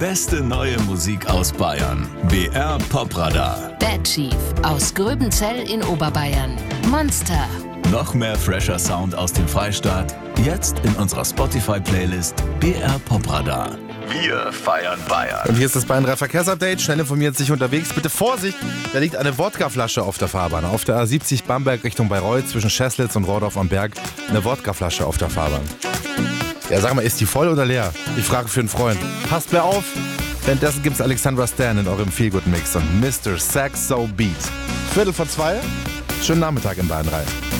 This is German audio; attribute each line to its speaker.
Speaker 1: beste neue Musik aus Bayern. BR Popradar.
Speaker 2: Bad Chief aus Gröbenzell in Oberbayern. Monster.
Speaker 1: Noch mehr fresher Sound aus dem Freistaat. Jetzt in unserer Spotify-Playlist BR Popradar. Wir feiern Bayern.
Speaker 3: Und hier ist das Bayern 3 Verkehrsupdate. Schnell informiert sich unterwegs. Bitte Vorsicht, da liegt eine Wodkaflasche auf der Fahrbahn. Auf der A70 Bamberg Richtung Bayreuth zwischen Scheßlitz und Rohrdorf am Berg. Eine Wodkaflasche auf der Fahrbahn. Ja, sag mal, ist die voll oder leer? Ich frage für einen Freund. Passt mir auf. Währenddessen gibt's Alexandra Stan in eurem Feelgood-Mix und Mr. Saxo Beat. 1:15. Schönen Nachmittag in Bayern 3.